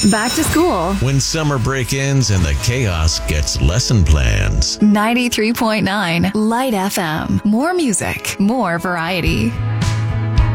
Back to school. When summer break ends and the chaos gets lesson plans. 93.9 Light FM. More music, more variety.